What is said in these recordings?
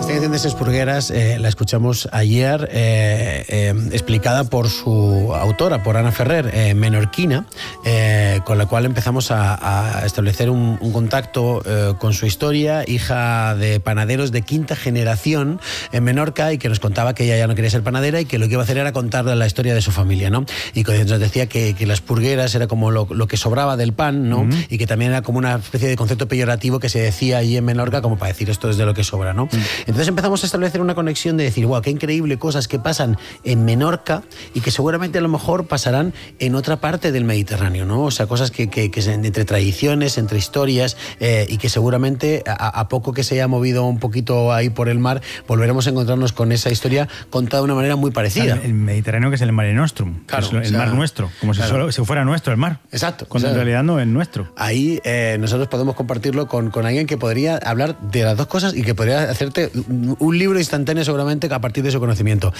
canción de Espurgueras la escuchamos ayer, explicada por su autora, por Ana Ferrer, menorquina, con la cual empezamos a establecer un contacto con su historia, hija de panaderos de quinta generación en Menorca, y que nos contaba que ella ya no quería ser panadera y que lo que iba a hacer era contarle la historia de su familia, ¿no? Y nos decía que las purgueras era como lo que sobraba del pan, ¿no? Y que también era como una especie de concepto peyorativo que se decía allí en Menorca como para decir esto es de lo que sobra, ¿no? Entonces empezamos a establecer una conexión de decir, wow, qué increíble cosas que pasan en Menorca y que seguramente a lo mejor pasarán en otra parte del Mediterráneo, ¿no? O sea, cosas que entre tradiciones, entre historias, y que seguramente a poco que se haya movido un poquito ahí por el mar, volveremos a encontrarnos con esa historia contada de una manera muy parecida. El Mediterráneo, que es el Mare Nostrum, claro, es el mar nuestro, como si fuera nuestro el mar. Exacto. Cuando en realidad no es nuestro. Ahí nosotros podemos compartirlo con alguien que podría hablar de las dos cosas y que podría hacerte un libro instantáneo seguramente a partir de su conocimiento.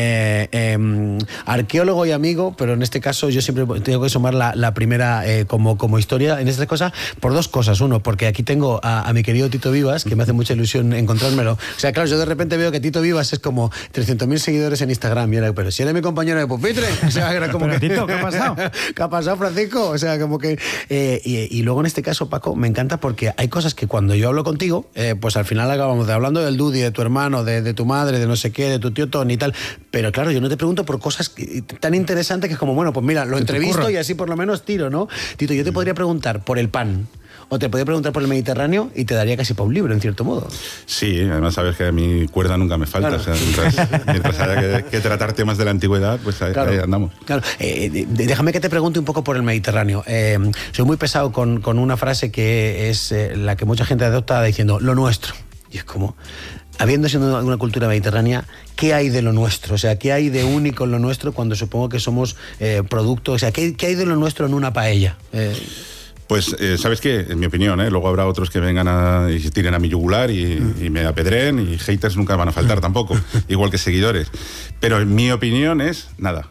Arqueólogo y amigo, pero en este caso yo siempre tengo que sumar la primera como historia en esta cosa por dos cosas. Uno, porque aquí tengo a mi querido Tito Vivas, que me hace mucha ilusión encontrármelo. O sea, claro, yo de repente veo que Tito Vivas es como 300.000 seguidores en Instagram. Y era, pero si eres mi compañero de pupitre. O sea, era como pero que... Tito, ¿qué ha pasado? ¿Qué ha pasado, Francisco? O sea, como que... y luego en este caso, Paco, me encanta porque hay cosas que cuando yo hablo contigo, pues al final acabamos hablando del Dudi, de tu hermano, de tu madre, de no sé qué, de tu tío Tony y tal. Pero claro, yo no te pregunto por cosas tan interesantes que es como, bueno, pues mira, lo entrevisto y así por lo menos tiro, ¿no? Tito, yo te podría preguntar por el pan, o te podría preguntar por el Mediterráneo y te daría casi para un libro, en cierto modo. Sí, además sabes que a mi cuerda nunca me falta. Claro. O sea, mientras haya que tratar temas de la antigüedad, pues ahí andamos. Claro. Déjame que te pregunte un poco por el Mediterráneo. Soy muy pesado con una frase que es la que mucha gente adopta diciendo, lo nuestro. Y es como... Habiendo sido una cultura mediterránea, ¿qué hay de lo nuestro? O sea, ¿qué hay de único en lo nuestro cuando supongo que somos producto? O sea, ¿qué hay de lo nuestro en una paella? Pues, ¿sabes qué? En mi opinión, luego habrá otros que vengan y se tiren a mi yugular y me apedreen, y haters nunca van a faltar tampoco, igual que seguidores. Pero en mi opinión es nada.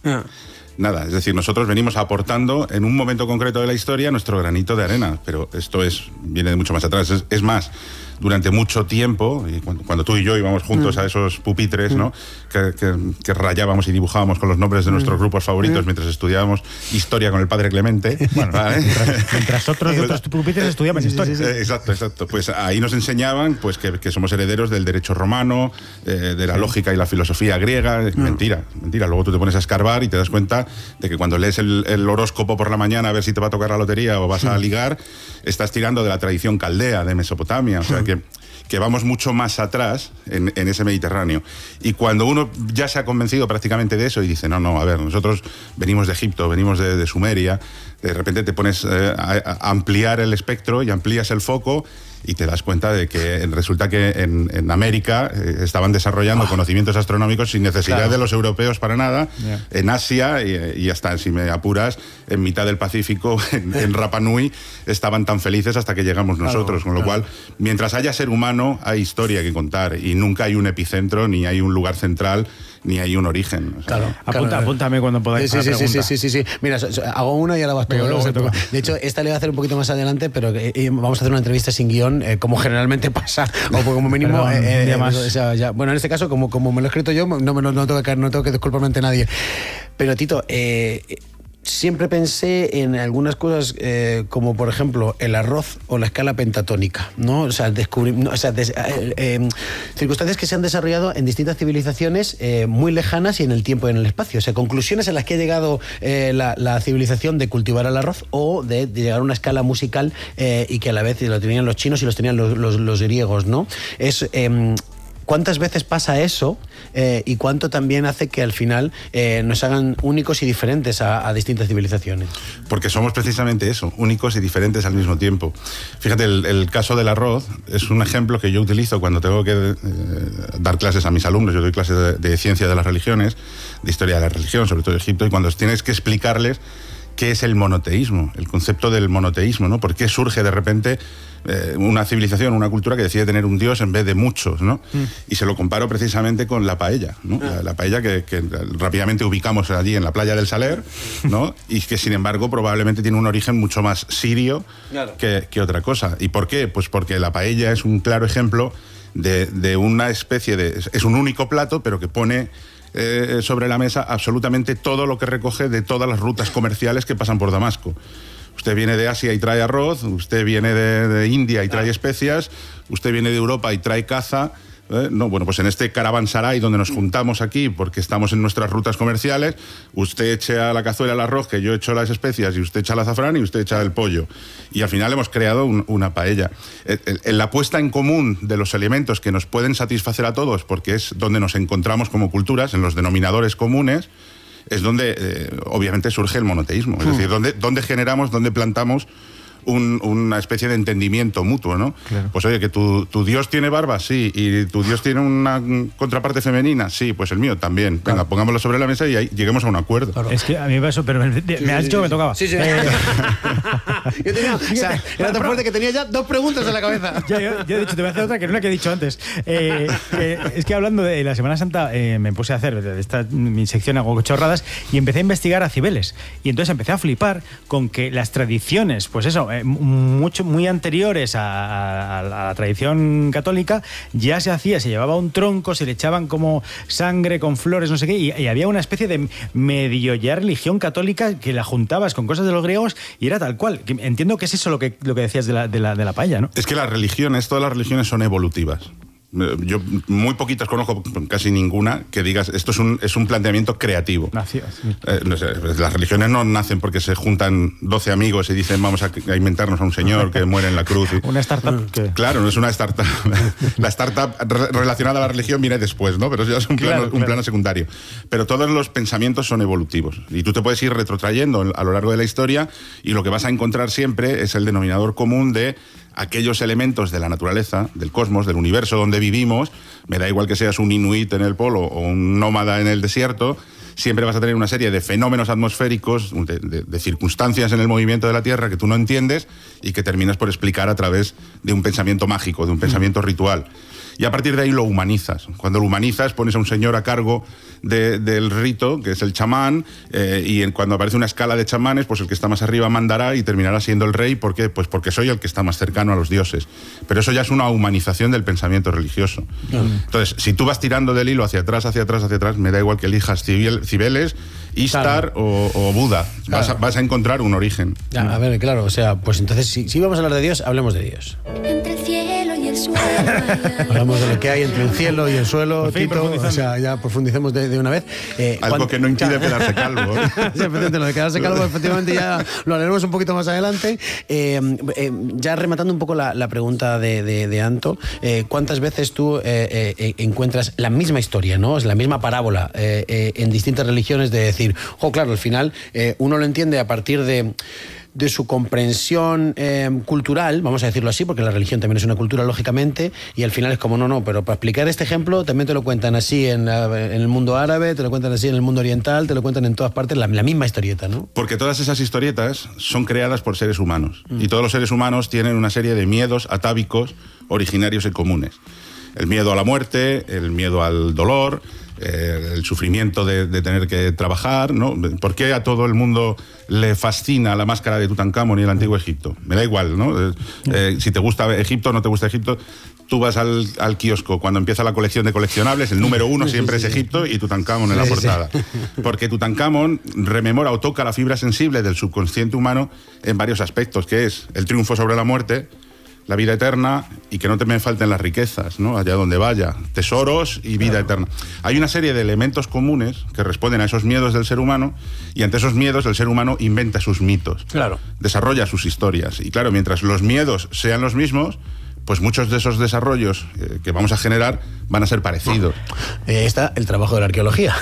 Nada, es decir, nosotros venimos aportando en un momento concreto de la historia nuestro granito de arena, pero esto viene de mucho más atrás. Es más, durante mucho tiempo, y cuando tú y yo íbamos juntos a esos pupitres, ¿no? que rayábamos y dibujábamos con los nombres de nuestros grupos favoritos mientras estudiábamos historia con el padre Clemente. Bueno, ¿vale? mientras otros de otros pupitres estudiaban historia. Exacto. Pues ahí nos enseñaban pues que somos herederos del derecho romano, de la lógica y la filosofía griega. Mentira. Luego tú te pones a escarbar y te das cuenta de que cuando lees el horóscopo por la mañana a ver si te va a tocar la lotería o vas a ligar, estás tirando de la tradición caldea de Mesopotamia. O sea, que vamos mucho más atrás en ese Mediterráneo. Y cuando uno ya se ha convencido prácticamente de eso y dice, no, a ver, nosotros venimos de Egipto, venimos de Sumeria, de repente te pones a ampliar el espectro y amplías el foco y te das cuenta de que resulta que en América estaban desarrollando conocimientos astronómicos sin necesidad de los europeos para nada, en Asia y hasta, si me apuras, en mitad del Pacífico, en Rapa Nui, estaban tan felices hasta que llegamos nosotros, con lo cual, mientras haya ser humano, hay historia que contar y nunca hay un epicentro, ni hay un lugar central, ni hay un origen. O sea, Apúntame cuando podáis. Sí. Mira, hago una y ahora vas todo. De hecho, esta le voy a hacer un poquito más adelante, pero vamos a hacer una entrevista sin guión, como generalmente pasa, o como mínimo. Bueno, en este caso, como me lo he escrito yo, no tengo que disculparme ante nadie. Pero Tito, siempre pensé en algunas cosas como, por ejemplo, el arroz o la escala pentatónica, ¿no? O sea, circunstancias que se han desarrollado en distintas civilizaciones muy lejanas y en el tiempo y en el espacio. O sea, conclusiones en las que ha llegado la civilización de cultivar el arroz o de llegar a una escala musical y que a la vez lo tenían los chinos y los tenían los griegos, ¿no? ¿Cuántas veces pasa eso y cuánto también hace que al final nos hagan únicos y diferentes a distintas civilizaciones? Porque somos precisamente eso, únicos y diferentes al mismo tiempo. Fíjate, el caso del arroz es un ejemplo que yo utilizo cuando tengo que dar clases a mis alumnos. Yo doy clases de ciencia de las religiones, de historia de la religión, sobre todo de Egipto, y cuando tienes que explicarles qué es el monoteísmo, el concepto del monoteísmo, ¿no? ¿Por qué surge de repente una civilización, una cultura que decide tener un dios en vez de muchos, ¿no? Y se lo comparo precisamente con la paella, ¿no? La paella que rápidamente ubicamos allí en la playa del Saler, ¿no? Y que sin embargo probablemente tiene un origen mucho más sirio que otra cosa. ¿Y por qué? Pues porque la paella es un claro ejemplo de una especie de... Es un único plato, pero que pone sobre la mesa absolutamente todo lo que recoge de todas las rutas comerciales que pasan por Damasco. Usted viene de Asia y trae arroz, usted viene de India y trae especias, usted viene de Europa y trae caza. No, bueno, pues en este caravansaray donde nos juntamos aquí porque estamos en nuestras rutas comerciales, usted echa a la cazuela el arroz, que yo echo las especias, y usted echa el azafrán y usted echa el pollo. Y al final hemos creado una paella. En la puesta en común de los elementos que nos pueden satisfacer a todos, porque es donde nos encontramos como culturas, en los denominadores comunes, es donde obviamente surge el monoteísmo. Es decir, donde generamos, donde plantamos una especie de entendimiento mutuo, ¿no? Claro. Pues oye, que tu Dios tiene barba, sí, y tu Dios tiene una contraparte femenina, sí, pues el mío también. Venga, pongámoslo sobre la mesa y ahí lleguemos a un acuerdo. Claro. Es que a mí me pasó, pero me has dicho que me tocaba. Sí. Yo tenía, o sea, era tan fuerte que tenía ya 2 preguntas en la cabeza. Yo he dicho, te voy a hacer otra que no la que he dicho antes. Es que hablando de la Semana Santa, me puse a hacer, mi sección hago chorradas, y empecé a investigar a Cibeles. Y entonces empecé a flipar con que las tradiciones, pues eso, muy anteriores a la tradición católica, ya se llevaba un tronco, se le echaban como sangre con flores, no sé qué, y había una especie de medio ya religión católica que la juntabas con cosas de los griegos y era tal cual. Entiendo que es eso lo que decías de la paella, ¿no? Es que todas las religiones son evolutivas. Yo muy poquitas conozco, casi ninguna, que digas esto es un planteamiento creativo. No sé, las religiones no nacen porque se juntan 12 amigos y dicen vamos a inventarnos a un señor que muere en la cruz. Una startup. Claro, no es una startup. La startup relacionada a la religión viene después, ¿no? Pero eso ya es un plano secundario. Pero todos los pensamientos son evolutivos y tú te puedes ir retrotrayendo a lo largo de la historia y lo que vas a encontrar siempre es el denominador común de aquellos elementos de la naturaleza, del cosmos, del universo donde vivimos. Me da igual que seas un inuit en el polo o un nómada en el desierto, siempre vas a tener una serie de fenómenos atmosféricos, de circunstancias en el movimiento de la Tierra que tú no entiendes y que terminas por explicar a través de un pensamiento mágico, de un pensamiento ritual. Y a partir de ahí lo humanizas. Cuando lo humanizas, pones a un señor a cargo del rito, que es el chamán, y cuando aparece una escala de chamanes, pues el que está más arriba mandará y terminará siendo el rey. ¿Por qué? Pues porque soy el que está más cercano a los dioses. Pero eso ya es una humanización del pensamiento religioso. Entonces, si tú vas tirando del hilo hacia atrás, me da igual que elijas Cibeles, Ishtar o Buda. Claro. Vas a encontrar un origen. Ya, a ver, claro, o sea, pues entonces, si vamos a hablar de Dios, hablemos de Dios. Entre el cielo y el suelo. Hablamos de lo que hay entre el cielo y el suelo, Tito, o sea, ya profundicemos de una vez. Algo que no impide quedarse calvo. Sí, efectivamente, lo de quedarse calvo, efectivamente, ya lo haremos un poquito más adelante. Ya rematando un poco la pregunta de Anto, ¿cuántas veces tú encuentras la misma historia, ¿no? Es la misma parábola en distintas religiones de decir, claro, al final uno lo entiende a partir de su comprensión cultural, vamos a decirlo así, porque la religión también es una cultura, lógicamente, y al final es como, no, pero para explicar este ejemplo también te lo cuentan así en el mundo árabe, te lo cuentan así en el mundo oriental, te lo cuentan en todas partes, la misma historieta, ¿no? Porque todas esas historietas son creadas por seres humanos, y todos los seres humanos tienen una serie de miedos atávicos originarios y comunes. El miedo a la muerte, el miedo al dolor, el sufrimiento de tener que trabajar, ¿no? ¿Por qué a todo el mundo le fascina la máscara de Tutankamón y el antiguo Egipto? Me da igual, ¿no? Si te gusta Egipto o no te gusta Egipto, tú vas al kiosco, cuando empieza la colección de coleccionables, el número 1 siempre es Egipto y Tutankamón en la portada. Porque Tutankamón rememora o toca la fibra sensible del subconsciente humano en varios aspectos, que es el triunfo sobre la muerte, la vida eterna y que no te me falten las riquezas, ¿no? Allá donde vaya, tesoros y vida eterna. Hay una serie de elementos comunes que responden a esos miedos del ser humano y ante esos miedos el ser humano inventa sus mitos, desarrolla sus historias. Y claro, mientras los miedos sean los mismos, pues muchos de esos desarrollos que vamos a generar van a ser parecidos. Ahí está el trabajo de la arqueología.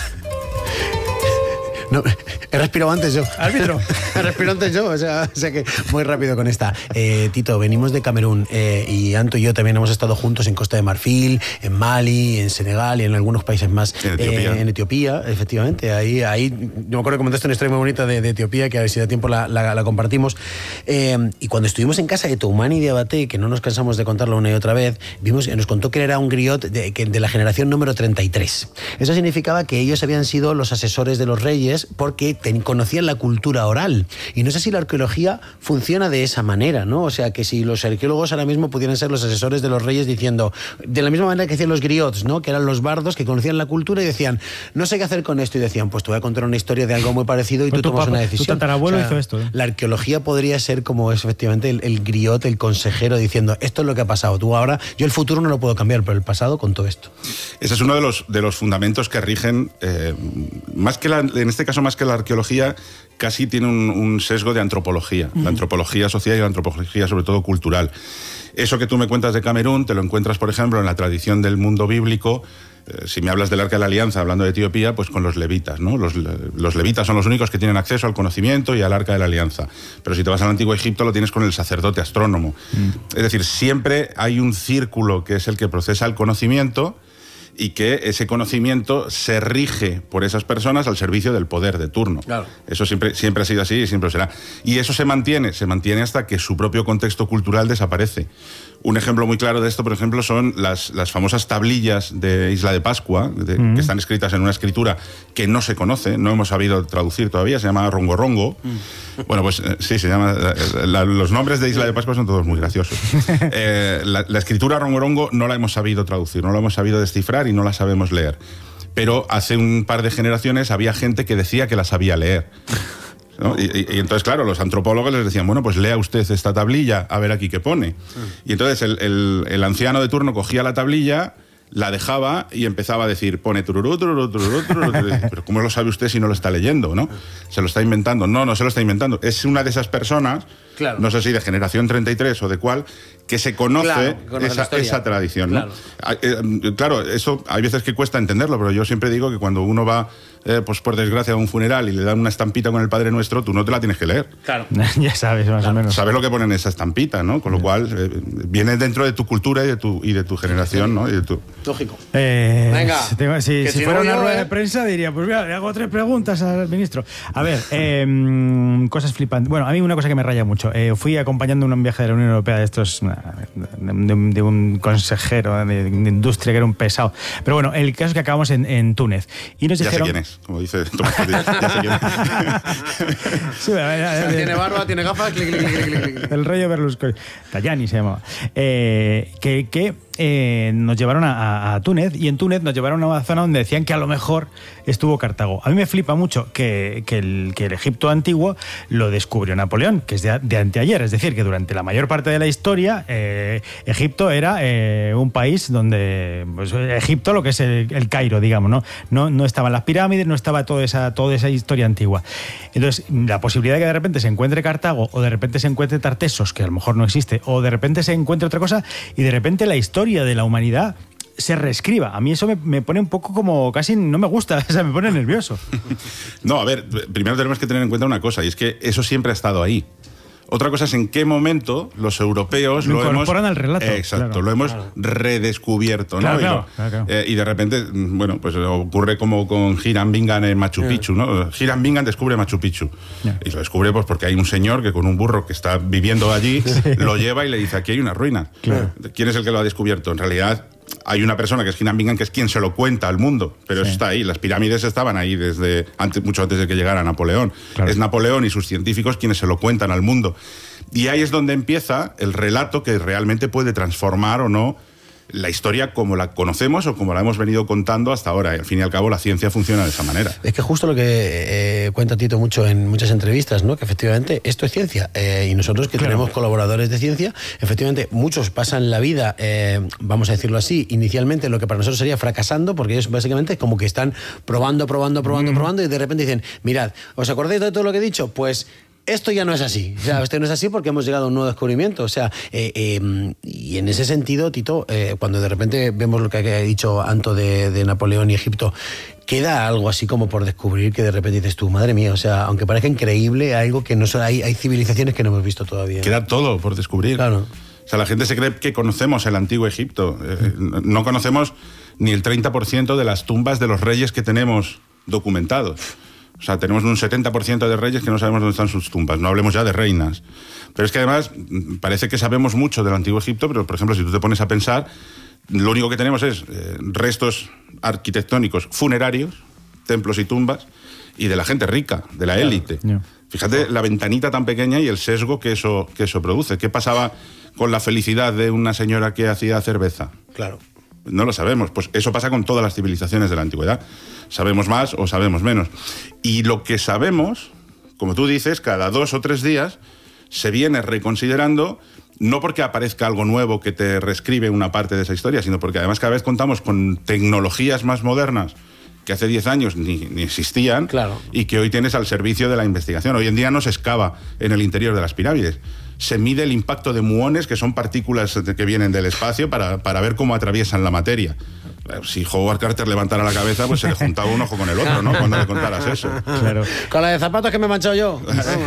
No, he respirado antes yo. Árbitro. He respirado antes yo, o sea que muy rápido con esta. Tito, venimos de Camerún y Anto y yo también hemos estado juntos en Costa de Marfil, en Mali, en Senegal y en algunos países más. En Etiopía, efectivamente. Ahí yo me acuerdo que comentaste una historia muy bonita de Etiopía, que a ver si da tiempo la compartimos. Y cuando estuvimos en casa de Toumani Diabaté, que no nos cansamos de contarlo una y otra vez, vimos que nos contó que era un griot de la generación número 33. Eso significaba que ellos habían sido los asesores de los reyes es porque conocían la cultura oral. Y no sé si la arqueología funciona de esa manera, ¿no? O sea, que si los arqueólogos ahora mismo pudieran ser los asesores de los reyes diciendo, de la misma manera que hacían los griots, ¿no? Que eran los bardos que conocían la cultura y decían, no sé qué hacer con esto. Y decían, pues te voy a contar una historia de algo muy parecido y tú tomas una decisión. Tu tatarabuelo hizo esto. La arqueología podría ser como es efectivamente el griot, el consejero, diciendo, esto es lo que ha pasado. Tú ahora, yo el futuro no lo puedo cambiar, pero el pasado contó esto. Ese es uno de los fundamentos que rigen, en este caso más que la arqueología, casi tiene un sesgo de antropología. La antropología social y la antropología sobre todo cultural. Eso que tú me cuentas de Camerún, te lo encuentras, por ejemplo, en la tradición del mundo bíblico. Si me hablas del Arca de la Alianza, hablando de Etiopía, pues con los levitas, ¿no? Los levitas son los únicos que tienen acceso al conocimiento y al Arca de la Alianza. Pero si te vas al Antiguo Egipto, lo tienes con el sacerdote astrónomo. Es decir, siempre hay un círculo que es el que procesa el conocimiento y que ese conocimiento se rige por esas personas al servicio del poder de turno. Claro. Eso siempre ha sido así y siempre lo será. Y eso se mantiene hasta que su propio contexto cultural desaparece. Un ejemplo muy claro de esto, por ejemplo, son las famosas tablillas de Isla de Pascua, que están escritas en una escritura que no se conoce, no hemos sabido traducir todavía, se llama Rongo Rongo. Bueno, pues sí, se llama... los nombres de Isla de Pascua son todos muy graciosos. La escritura Rongo Rongo no la hemos sabido traducir, no la hemos sabido descifrar y no la sabemos leer. Pero hace un par de generaciones había gente que decía que la sabía leer, ¿no? Y entonces, claro, los antropólogos les decían, bueno, pues lea usted esta tablilla, a ver aquí qué pone. Y entonces el anciano de turno cogía la tablilla, la dejaba y empezaba a decir, pone tururú, tururú, tururú, tururú. Pero ¿cómo lo sabe usted si no lo está leyendo, no? Se lo está inventando. No se lo está inventando. Es una de esas personas, claro, no sé si de generación 33 o de cuál, que se conoce esa tradición, ¿no? Claro, eso hay veces que cuesta entenderlo, pero yo siempre digo que cuando uno va, pues por desgracia, a un funeral y le dan una estampita con el Padre Nuestro, tú no te la tienes que leer. Claro. Ya sabes, más o menos. Sabes lo que pone en esa estampita, ¿no? Con lo cual, viene dentro de tu cultura y de tu generación, ¿no? Y de tu... Lógico. Venga. Si fuera una rueda de prensa, diría, pues mira, le hago 3 preguntas al ministro. A ver, cosas flipantes. Bueno, a mí una cosa que me raya mucho. Fui acompañando un viaje de la Unión Europea de estos, de un consejero de industria que era un pesado. Pero bueno, el caso es que acabamos en Túnez. Y nos dijeron... Ya sé quién es, como dice Tomás Díaz. Ya sé quién es. Sí, tiene barba, tiene gafas, clic, clic, clic, clic, clic. El rey Berlusconi. Tajani se llamaba. Nos llevaron a Túnez, y en Túnez nos llevaron a una zona donde decían que a lo mejor estuvo Cartago. A mí me flipa mucho que el Egipto antiguo lo descubrió Napoleón, que es de anteayer, es decir, que durante la mayor parte de la historia Egipto era un país donde, pues, Egipto, lo que es el Cairo, digamos, no estaban las pirámides, no estaba toda esa historia antigua. Entonces, la posibilidad de que de repente se encuentre Cartago, o de repente se encuentre Tartesos, que a lo mejor no existe, o de repente se encuentre otra cosa, y de repente la historia de la humanidad se reescriba. A mí eso me pone un poco como casi no me gusta, o sea, me pone nervioso. No, a ver, primero tenemos que tener en cuenta una cosa, y es que eso siempre ha estado ahí. Otra cosa es en qué momento los europeos lo incorporan al relato. Exacto, claro, lo hemos redescubierto, ¿no? Claro. Y de repente, bueno, pues ocurre como con Hiram Bingham en Machu Picchu, ¿no? Hiram Bingham descubre Machu Picchu. Y lo descubre pues porque hay un señor que con un burro que está viviendo allí lo lleva y le dice, aquí hay una ruina. Claro. ¿Quién es el que lo ha descubierto? En realidad hay una persona que es Hiram Bingham, que es quien se lo cuenta al mundo, pero eso está ahí. Las pirámides estaban ahí mucho antes de que llegara Napoleón. Claro. Es Napoleón y sus científicos quienes se lo cuentan al mundo. Y ahí es donde empieza el relato que realmente puede transformar o no la historia como la conocemos o como la hemos venido contando hasta ahora. Y al fin y al cabo la ciencia funciona de esa manera. Es que justo lo que cuenta Tito mucho en muchas entrevistas, ¿no? Que efectivamente esto es ciencia. Y nosotros que tenemos colaboradores de ciencia, efectivamente muchos pasan la vida, vamos a decirlo así, inicialmente lo que para nosotros sería fracasando, porque ellos básicamente como que están probando y de repente dicen, mirad, ¿os acordáis de todo lo que he dicho? Pues esto ya no es así. O sea, esto no es así porque hemos llegado a un nuevo descubrimiento. O sea, y en ese sentido, Tito, cuando de repente vemos lo que ha dicho Anto de Napoleón y Egipto, queda algo así como por descubrir que de repente dices tú, madre mía, o sea, aunque parezca increíble, algo que no hay civilizaciones que no hemos visto todavía. Queda todo por descubrir. Claro. O sea, la gente se cree que conocemos el antiguo Egipto. No conocemos ni el 30% de las tumbas de los reyes que tenemos documentados. O sea, tenemos un 70% de reyes que no sabemos dónde están sus tumbas. No hablemos ya de reinas. Pero es que además parece que sabemos mucho del antiguo Egipto, pero por ejemplo, si tú te pones a pensar, lo único que tenemos es restos arquitectónicos funerarios, templos y tumbas, y de la gente rica, de la élite. Fíjate la ventanita tan pequeña y el sesgo que eso produce. ¿Qué pasaba con la felicidad de una señora que hacía cerveza? Claro. No lo sabemos. Pues eso pasa con todas las civilizaciones de la antigüedad. Sabemos más o sabemos menos. Y lo que sabemos, como tú dices, cada 2 o 3 días se viene reconsiderando, no porque aparezca algo nuevo que te reescribe una parte de esa historia, sino porque además cada vez contamos con tecnologías más modernas que hace 10 años ni existían, claro, y que hoy tienes al servicio de la investigación. Hoy en día no se excava en el interior de las pirámides. Se mide el impacto de muones, que son partículas que vienen del espacio, para ver cómo atraviesan la materia. Si Howard Carter levantara la cabeza, pues se le juntaba un ojo con el otro, ¿no? Cuando le contaras eso. Claro. Con la de zapatos que me he manchado yo.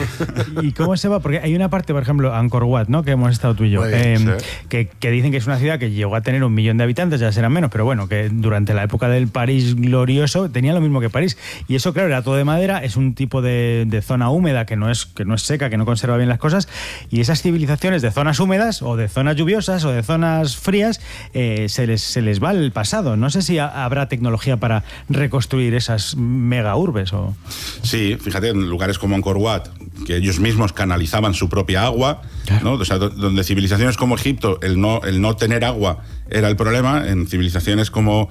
¿Y cómo se va? Porque hay una parte, por ejemplo, Angkor Wat, ¿no? Que hemos estado tú y yo, Sí. que dicen que es una ciudad que llegó a tener 1 millón de habitantes, ya serán menos, pero bueno, que durante la época del París glorioso tenía lo mismo que París. Y eso, claro, era todo de madera, es un tipo de zona húmeda que no es seca, que no conserva bien las cosas, y esas civilizaciones de zonas húmedas o de zonas lluviosas o de zonas frías se les va el pasado. No sé si habrá tecnología para reconstruir esas mega urbes o... Sí, fíjate, en lugares como Angkor Wat, que ellos mismos canalizaban su propia agua, claro, ¿no? O sea, donde civilizaciones como Egipto, el no tener agua era el problema. En civilizaciones como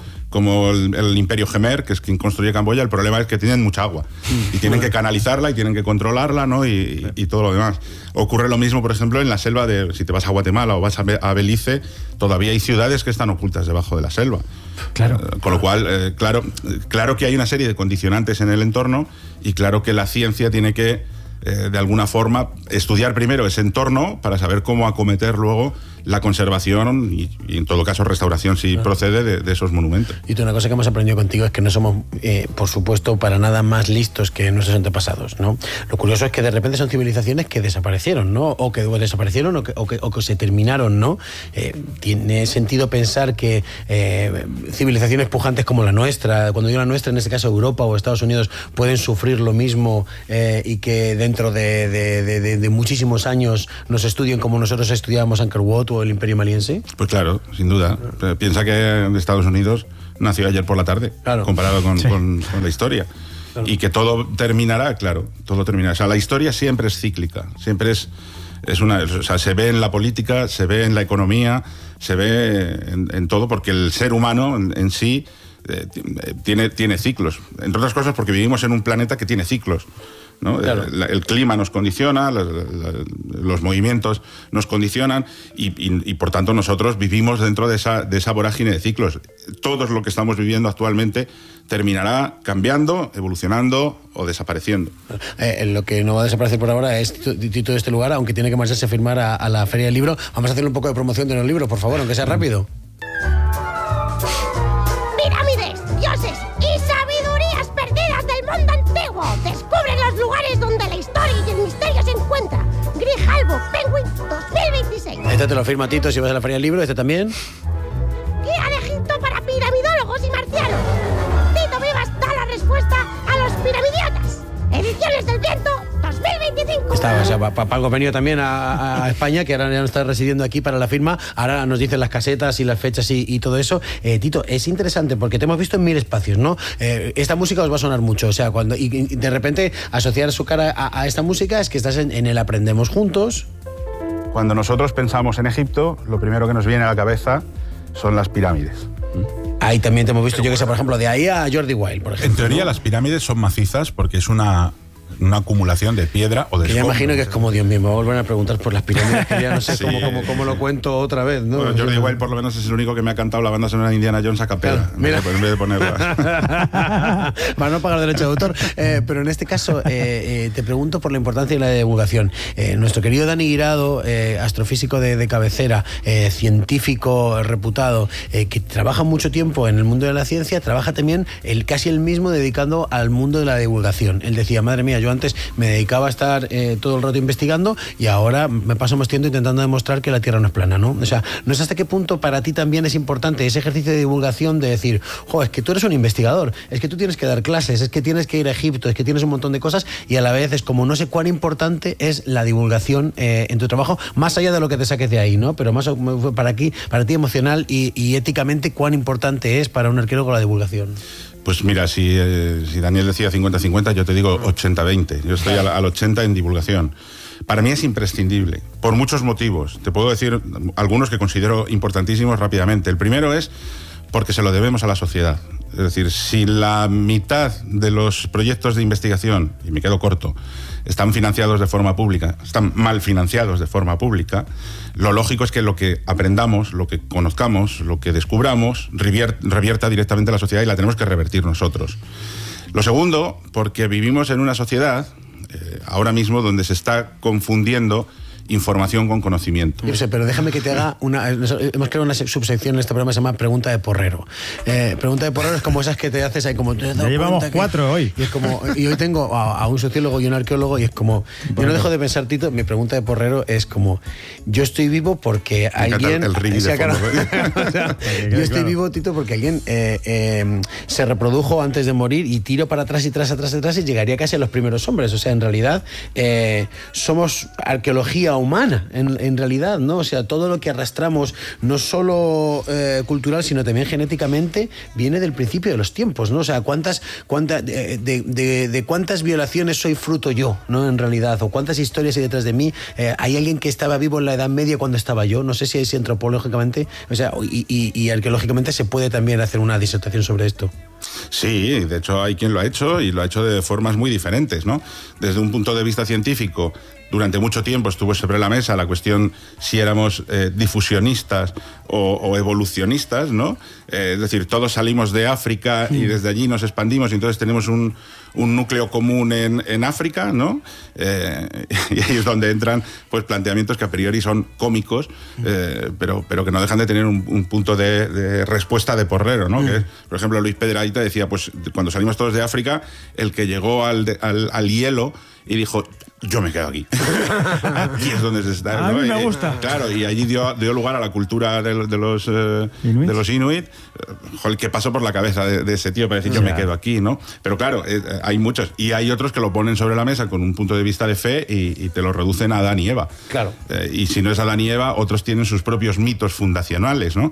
el Imperio Jemer, que es quien construye Camboya, el problema es que tienen mucha agua y tienen que canalizarla y tienen que controlarla, ¿no? Y todo lo demás. Ocurre lo mismo, por ejemplo, en la selva si te vas a Guatemala o vas a Belice, todavía hay ciudades que están ocultas debajo de la selva. Claro. Con lo cual, claro que hay una serie de condicionantes en el entorno, y claro que la ciencia tiene que, de alguna forma, estudiar primero ese entorno para saber cómo acometer luego la conservación y en todo caso restauración, si procede, de esos monumentos. Y tú, una cosa que hemos aprendido contigo es que no somos, por supuesto, para nada más listos que nuestros antepasados, ¿no? Lo curioso es que de repente son civilizaciones que desaparecieron, ¿no? O que desaparecieron o que se terminaron, ¿no? Tiene sentido pensar que civilizaciones pujantes como la nuestra, cuando digo la nuestra, en este caso Europa o Estados Unidos, pueden sufrir lo mismo, y que dentro de muchísimos años nos estudien como nosotros estudiábamos Angkor Wat o el Imperio Maliense. Pues claro, sin duda. Piensa que Estados Unidos nació ayer por la tarde, claro, comparado con la historia. Claro. Y que todo terminará, claro, todo terminará. O sea, la historia siempre es cíclica, siempre es una... O sea, se ve en la política, se ve en la economía, se ve en todo, porque el ser humano en sí tiene ciclos. Entre otras cosas porque vivimos en un planeta que tiene ciclos, ¿no? Claro. El clima nos condiciona, los movimientos nos condicionan y por tanto nosotros vivimos dentro de esa vorágine de ciclos. Todo lo que estamos viviendo actualmente terminará cambiando, evolucionando o desapareciendo. Lo que no va a desaparecer por ahora es Tito de este lugar, aunque tiene que marcharse a firmar a la Feria del Libro. Vamos a hacerle un poco de promoción de los libros, por favor, aunque sea rápido. Pirámides, dioses y sabidurías perdidas del mundo antiguo. Descubre los lugares donde la historia y el misterio se encuentran. Grijalbo Penguin 2026. Este te lo firma Tito si vas a la Feria del Libro, este también. Guía de Egipto para piramidólogos y marcianos. Tito Vivas da la respuesta a los piramidiotas. Ediciones del Viento 2025. Está, o sea, para algo venido también a España, que ahora ya no está residiendo aquí para la firma. Ahora nos dicen las casetas y las fechas y todo eso. Tito, es interesante porque te hemos visto en 1000 espacios, ¿no? Esta música os va a sonar mucho, o sea, cuando y de repente asociar su cara a esta música es que estás en el Aprendemos Juntos. Cuando nosotros pensamos en Egipto, lo primero que nos viene a la cabeza son las pirámides. Ahí también te hemos visto, yo que sé, por ejemplo, de ahí a Jordi Wild, por ejemplo. En teoría, ¿no? Las pirámides son macizas porque es una acumulación de piedra o de escombros. Ya imagino que es como, Dios mío, me vuelven a preguntar por las pirámides, que ya no sé sí. cómo lo cuento otra vez, ¿no? Bueno, Jordi Wild por lo menos es el único que me ha cantado la banda sonora de Indiana Jones a capela, claro, mira. En vez de ponerla. Para no pagar derecho de autor. Pero en este caso, te pregunto por la importancia de la divulgación. Nuestro querido Dani Guirado, astrofísico de cabecera, científico reputado, que trabaja mucho tiempo en el mundo de la ciencia, trabaja también casi el mismo dedicando al mundo de la divulgación. Él decía, madre mía, yo antes me dedicaba a estar todo el rato investigando y ahora me paso más tiempo intentando demostrar que la Tierra no es plana, ¿no? O sea, no sé hasta qué punto para ti también es importante ese ejercicio de divulgación de decir, es que tú eres un investigador, es que tú tienes que dar clases, es que tienes que ir a Egipto, es que tienes un montón de cosas y a la vez es como no sé cuán importante es la divulgación en tu trabajo, más allá de lo que te saques de ahí, ¿no? Pero más para ti emocional y éticamente, cuán importante es para un arqueólogo la divulgación. Pues mira, si Daniel decía 50-50, yo te digo 80-20. Yo estoy al 80 en divulgación. Para mí es imprescindible, por muchos motivos. Te puedo decir algunos que considero importantísimos rápidamente. El primero es porque se lo debemos a la sociedad. Es decir, si la mitad de los proyectos de investigación, y me quedo corto, están financiados de forma pública, están mal financiados de forma pública, lo lógico es que lo que aprendamos, lo que conozcamos, lo que descubramos, revierta directamente a la sociedad y la tenemos que revertir nosotros. Lo segundo, porque vivimos en una sociedad ahora mismo donde se está confundiendo información con conocimiento. Yo sé, pero déjame que te haga hemos creado una subsección en este programa que se llama Pregunta de Porrero. Pregunta de Porrero es como esas que te haces ahí como... Ya llevamos 4 hoy. Y es como, y hoy tengo a un sociólogo y un arqueólogo y es como... Yo no dejo de pensar, Tito, mi pregunta de Porrero es como... Yo estoy vivo porque alguien... El ring de fondo, o sea, yo estoy vivo, Tito, porque alguien se reprodujo antes de morir y tiro para atrás y atrás y llegaría casi a los primeros hombres. O sea, en realidad somos arqueología humana, en realidad, ¿no? O sea, todo lo que arrastramos, no solo cultural, sino también genéticamente, viene del principio de los tiempos, ¿no? O sea, cuántas violaciones soy fruto yo, ¿no? En realidad, o cuántas historias hay detrás de mí. Hay alguien que estaba vivo en la Edad Media cuando estaba yo, no sé si antropológicamente, o sea, y arqueológicamente se puede también hacer una disertación sobre esto. Sí, de hecho hay quien lo ha hecho y lo ha hecho de formas muy diferentes, ¿no? Desde un punto de vista científico, durante mucho tiempo estuvo sobre la mesa la cuestión si éramos difusionistas o evolucionistas, ¿no? Es decir, todos salimos de África y desde allí nos expandimos y entonces tenemos un núcleo común en África, ¿no? Y ahí es donde entran pues planteamientos que a priori son cómicos, pero que no dejan de tener un punto de respuesta de porrero, ¿no? Que, por ejemplo, Luis Pedrahita decía, pues cuando salimos todos de África, el que llegó al hielo y dijo, yo me quedo aquí. Aquí es donde se está, ¿no? A mí me gusta. Claro, y allí dio lugar a la cultura de los Inuit. Joder, ¿qué pasó por la cabeza de ese tío para decir yo me quedo aquí, ¿no? Pero claro, hay muchos. Y hay otros que lo ponen sobre la mesa con un punto de vista de fe y te lo reducen a Adán y Eva. Claro. Y si no es Adán y Eva, otros tienen sus propios mitos fundacionales, ¿no?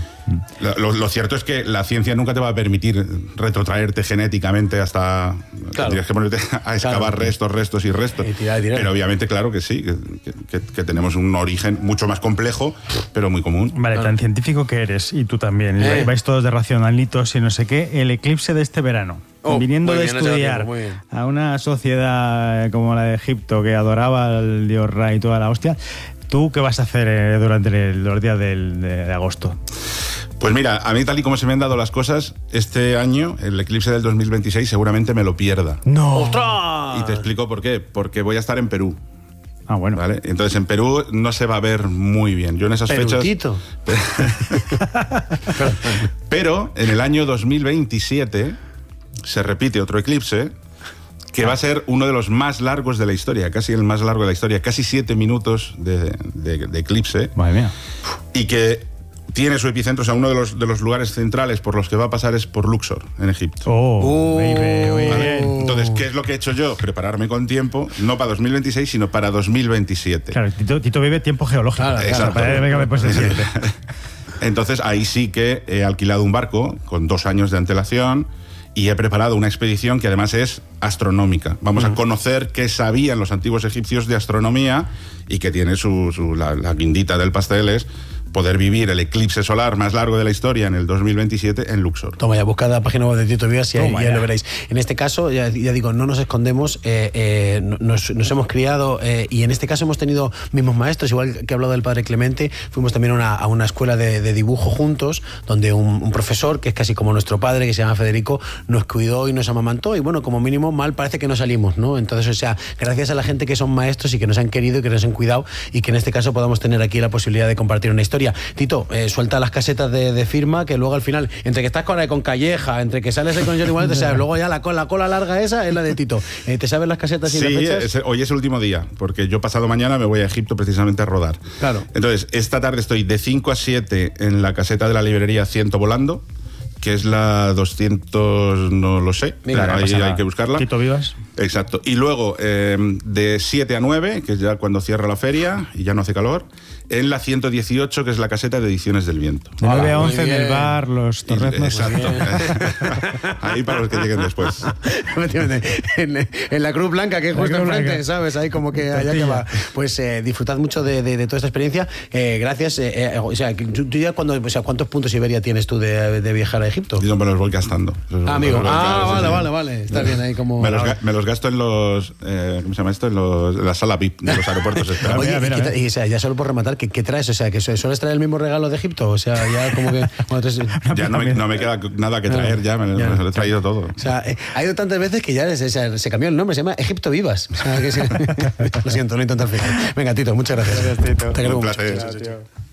Lo cierto es que la ciencia nunca te va a permitir retrotraerte genéticamente hasta... Claro. Tienes que ponerte a excavar restos y restos. Pero obviamente, claro que sí, que tenemos un origen mucho más complejo, pero muy común. Vale, tan científico que eres, y tú también. Vais todos de racionalitos y no sé qué. El eclipse de este verano. Viniendo de estudiar a una sociedad como la de Egipto que adoraba al dios Ra y toda la hostia, ¿tú qué vas a hacer durante los días de agosto? Pues mira, a mí tal y como se me han dado las cosas, este año, el eclipse del 2026, seguramente me lo pierda. ¡No! ¡Ostras! Y te explico por qué. Porque voy a estar en Perú. Ah, bueno. ¿Vale? Entonces en Perú no se va a ver muy bien. Yo en esas Perutito. fechas... Pero en el año 2027 se repite otro eclipse que va a ser uno de los más largos de la historia, casi el más largo de la historia, casi 7 minutos de eclipse. Madre mía. Y que tiene su epicentro, o sea, uno de los lugares centrales por los que va a pasar es por Luxor, en Egipto. ¿Vale? Entonces, ¿qué es lo que he hecho yo? Prepararme con tiempo, no para 2026, sino para 2027. Claro, Tito vive tiempo geológico. Entonces, ahí sí que he alquilado un barco con 2 años de antelación y he preparado una expedición que además es astronómica. Vamos a conocer qué sabían los antiguos egipcios de astronomía y que tiene la guindita del pastel es poder vivir el eclipse solar más largo de la historia en el 2027 en Luxor. Toma ya, buscad la página web de Tito Vivas y ya lo veréis. En este caso, ya digo, no nos escondemos, nos hemos criado y en este caso hemos tenido mismos maestros, igual que he hablado del padre Clemente, fuimos también a una escuela de dibujo juntos, donde un profesor, que es casi como nuestro padre, que se llama Federico, nos cuidó y nos amamantó y bueno, como mínimo mal parece que no salimos, ¿no? Entonces, o sea, gracias a la gente que son maestros y que nos han querido y que nos han cuidado y que en este caso podamos tener aquí la posibilidad de compartir una historia. Tito, suelta las casetas de firma, que luego al final, entre que estás con Calleja, entre que sales con Johnny Wallet, ¿sabes? Luego ya la cola larga esa es la de Tito. ¿Te sabes las casetas y las fechas? Sí, hoy es el último día, porque yo pasado mañana me voy a Egipto precisamente a rodar. Claro. Entonces, esta tarde estoy de 5 a 7 en la caseta de la librería Ciento Volando, que es la 200, no lo sé, mira, ahí hay que buscarla. Tito Vivas. Exacto. Y luego, de 7 a 9, que es ya cuando cierra la feria y ya no hace calor, en la 118, que es la caseta de Ediciones del Viento. De 9 a 11 en bien. el bar, los torreznos. Exacto. Ahí para los que lleguen después. Efectivamente. en la Cruz Blanca, que es justo Cruz enfrente, Blanca. ¿sabes? Ahí como que allá que va. Pues disfrutad mucho de toda esta experiencia. Gracias. O sea, tú ya ¿cuántos puntos Iberia tienes tú de viajar a Egipto? Y no me los voy gastando. Amigo. Sí, sí. Vale. Está bien ahí como... Me los gasto en los... ¿cómo se llama esto? En la sala VIP de los aeropuertos. Oye, mira. y, o sea, ya solo por rematar, ¿qué traes? O sea, que sueles traer el mismo regalo de Egipto. O sea, ya como que... Bueno, entonces, Ya no me queda nada que traer, ya me lo he traído todo. o sea, ha ido tantas veces que ya se cambió el nombre, se llama Egipto Vivas. O sea, que lo siento, no intento fijar. Venga, Tito, muchas gracias. Gracias, Tito. Te queremos Un mucho. placer. Chao, tío.